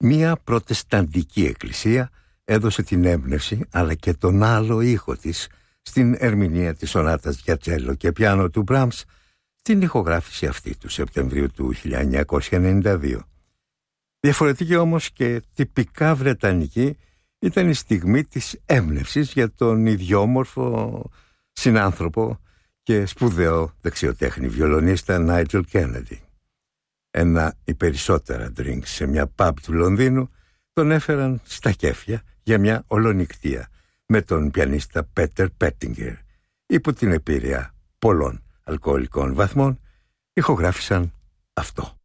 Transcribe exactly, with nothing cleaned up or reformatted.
Μία προτεσταντική εκκλησία έδωσε την έμπνευση αλλά και τον άλλο ήχο της στην ερμηνεία της σονάτας για τσέλο και πιάνο του Μπράμς, την ηχογράφηση αυτή του Σεπτεμβρίου του χίλια εννιακόσια ενενήντα δύο. Διαφορετική όμως και τυπικά βρετανική ήταν η στιγμή της έμπνευσης για τον ιδιόμορφο συνάνθρωπο και σπουδαίο δεξιοτέχνη βιολονίστα Νάιτζελ Κέννεντι. Ένα ή περισσότερα drinks σε μια pub του Λονδίνου τον έφεραν στα κέφια για μια ολονικτία με τον πιανίστα Πέτερ Πέτιγκερ. Υπό την επίρρεια πολλών αλκοολικών βαθμών ηχογράφησαν αυτό.